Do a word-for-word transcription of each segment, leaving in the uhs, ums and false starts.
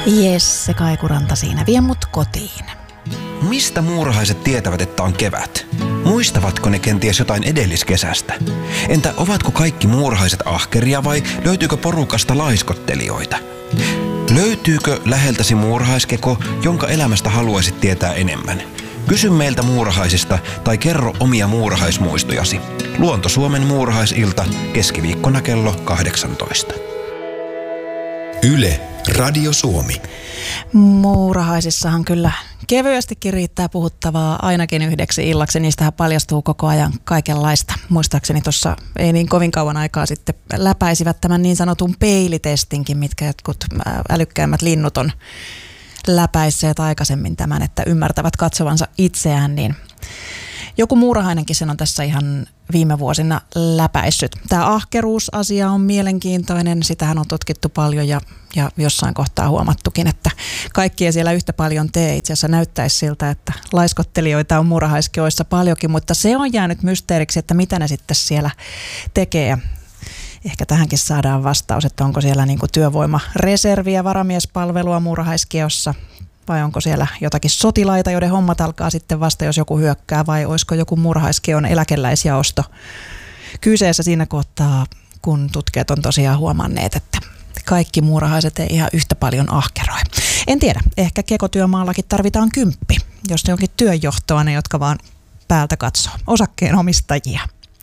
Jesse Kaikuranta siinä, vie mut kotiin. Mistä muurahaiset tietävät, että on kevät? Muistavatko ne kenties jotain edelliskesästä? Entä ovatko kaikki muurahaiset ahkeria vai löytyykö porukasta laiskottelijoita? Löytyykö läheltäsi muurahaiskeko, jonka elämästä haluaisit tietää enemmän? Kysy meiltä muurahaisista tai kerro omia muurahaismuistojasi. Luonto Suomen muurahaisilta keskiviikkona kello kahdeksantoista. Yle, Radio Suomi. Muurahaisissahan kyllä kevyestikin riittää puhuttavaa ainakin yhdeksi illaksi. Niistähän paljastuu koko ajan kaikenlaista. Muistaakseni tuossa ei niin kovin kauan aikaa sitten läpäisivät tämän niin sanotun peilitestinkin, mitkä jotkut älykkäimmät linnut on läpäisseet aikaisemmin tämän, että ymmärtävät katsovansa itseään, niin joku muurahainenkin sen on tässä ihan viime vuosina läpäissyt. Tämä ahkeruusasia on mielenkiintoinen, sitähän on tutkittu paljon ja, ja jossain kohtaa huomattukin, että kaikki ei siellä yhtä paljon tee. Itse asiassa näyttäisi siltä, että laiskottelijoita on muurahaiskeoissa paljonkin, mutta se on jäänyt mysteeriksi, että mitä ne sitten siellä tekee. Ehkä tähänkin saadaan vastaus, että onko siellä niinku työvoimareserviä, varamiespalvelua muurahaiskeossa vai onko siellä jotakin sotilaita, joiden hommat alkaa sitten vasta, jos joku hyökkää, vai olisiko joku muurahaiskeon eläkeläisjaosto kyseessä siinä kohtaa, kun tutkijat on tosiaan huomanneet, että kaikki muurahaiset ei ihan yhtä paljon ahkeroi. En tiedä, ehkä kekotyömaallakin tarvitaan kymppi, jos ne onkin työnjohtoa, ne jotka vaan päältä katsoo, osakkeenomistajia.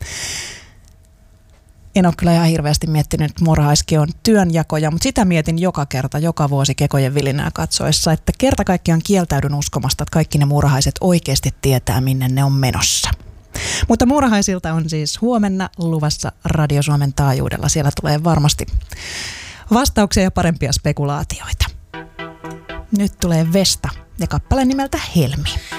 En ole kyllä ihan hirveästi miettinyt muurahaiskeon työnjakoja, mutta sitä mietin joka kerta, joka vuosi kekojen vilinää katsoessa, että kerta kaikkiaan kieltäydyn uskomasta, että kaikki ne muurahaiset oikeasti tietää, minne ne on menossa. Mutta muurahaisilta on siis huomenna luvassa Radio Suomen taajuudella. Siellä tulee varmasti vastauksia ja parempia spekulaatioita. Nyt tulee Vesta ja kappale nimeltä Helmi.